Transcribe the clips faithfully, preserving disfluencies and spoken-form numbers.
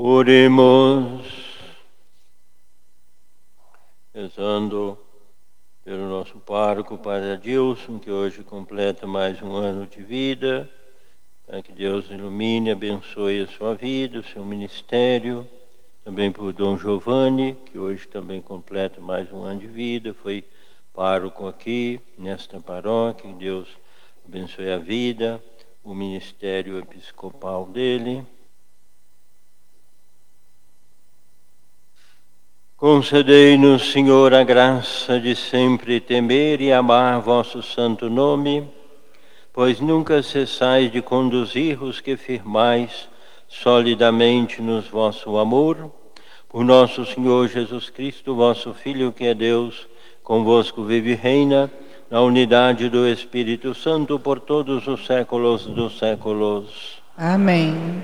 Oremos, rezando pelo nosso pároco, Padre Adilson, que hoje completa mais um ano de vida, para que Deus ilumine e abençoe a sua vida, o seu ministério. Também por Dom Giovanni, que hoje também completa mais um ano de vida, foi pároco aqui, nesta paróquia. Que Deus abençoe a vida, o ministério episcopal dele. Concedei-nos, Senhor, a graça de sempre temer e amar vosso santo nome, pois nunca cessais de conduzir os que firmais solidamente nos vosso amor. Por nosso Senhor Jesus Cristo, vosso Filho, que é Deus, convosco vive e reina, na unidade do Espírito Santo, por todos os séculos dos séculos. Amém.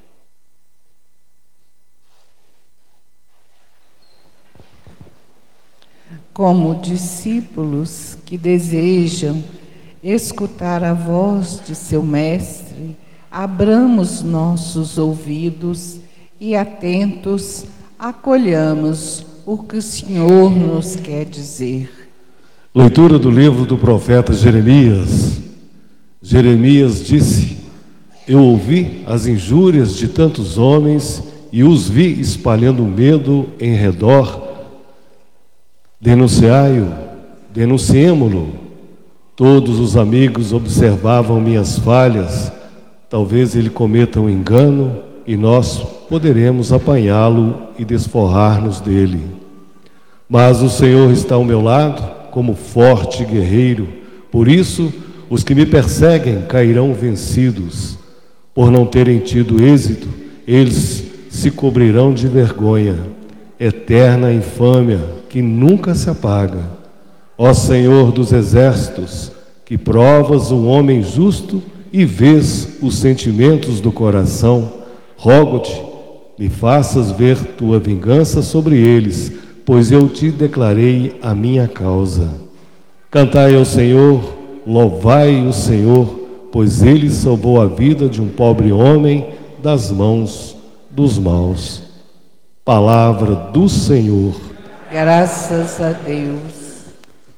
Como discípulos que desejam escutar a voz de seu Mestre, abramos nossos ouvidos e, atentos, acolhamos o que o Senhor nos quer dizer. Leitura do livro do profeta Jeremias. Jeremias disse: Eu ouvi as injúrias de tantos homens e os vi espalhando medo em redor. Denunciai-o, denunciemo-lo. Todos os amigos observavam minhas falhas. Talvez ele cometa um engano e nós poderemos apanhá-lo e desforrar-nos dele. Mas o Senhor está ao meu lado, como forte guerreiro. Por isso, os que me perseguem cairão vencidos. Por não terem tido êxito, eles se cobrirão de vergonha. Eterna infâmia que nunca se apaga. Ó Senhor dos exércitos, que provas o homem justo e vês os sentimentos do coração, rogo-te, me faças ver tua vingança sobre eles, pois eu te declarei a minha causa. Cantai ao Senhor, louvai o Senhor, pois ele salvou a vida de um pobre homem das mãos dos maus. Palavra do Senhor. Graças a Deus.